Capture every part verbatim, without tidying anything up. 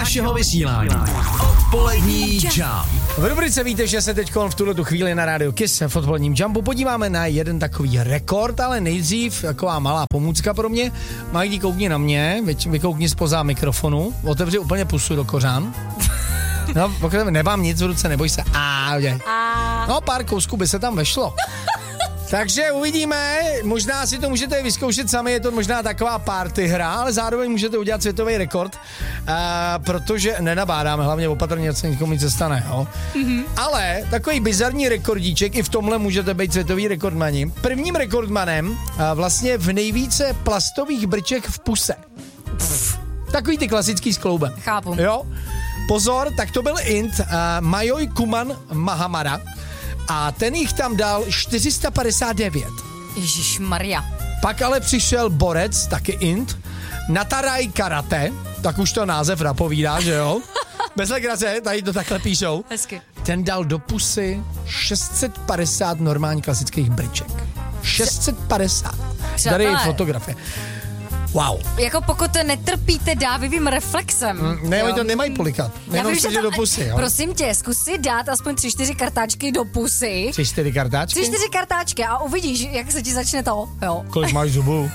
našeho vysílání. Odpolední Jump. V rubrice víte, že se teď v tuhletu chvíli na rádiu Kiss v odpoledním Jumpu podíváme na jeden takový rekord, ale nejdřív taková malá pomůcka pro mě. Majdi, koukni na mě, vykoukni spoza mikrofonu, otevři úplně pusu do kořán. No, pokud nemám nic v ruce, neboj se. A, no, pár kousků by se tam vešlo. Takže uvidíme, možná si to můžete vyzkoušet sami, je to možná taková party hra, ale zároveň můžete udělat světový rekord, uh, protože nenabádáme, hlavně opatrně, co nikomu nic se stane, jo. Mm-hmm. Ale takový bizarní rekordíček, i v tomhle můžete být světový rekordmani. Prvním rekordmanem uh, vlastně v nejvíce plastových brček v puse. Pff, takový ty klasický s kloubem. Chápu. Jo. Pozor, tak to byl Int, uh, Majoj Kuman Mahamara. A ten jich tam dal čtyři sta padesát devět. Ježišmarja. Pak ale přišel borec, taky Int, Nataraj Karate, tak už to název napovídá, že jo? Bez legrace, tady to takhle píšou. Hezky. Ten dal do pusy šest set padesát normálních klasických brček. šest set padesát. Tady je fotografie. Wow. Jako pokud netrpíte dávivým reflexem. Mm, ne, oni to nemají polikat. Jenom si do pusy, jo. Prosím tě, zkus si dát aspoň tři, čtyři kartáčky do pusy. Tři, čtyři kartáčky? Tři, čtyři kartáčky a uvidíš, jak se ti začne to, jo. Kolik máš zubů?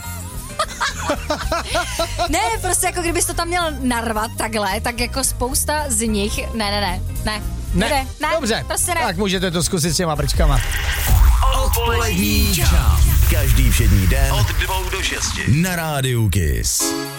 Ne, prostě jako kdybys to tam měl narvat takhle, tak jako spousta z nich, ne, ne, ne, ne. Ne, ne, ne dobře, prostě ne. Tak můžete to zkusit s těma brčkama. Odpolední Jump. Každý všední den od dvou do šesti na rádiu Kiss.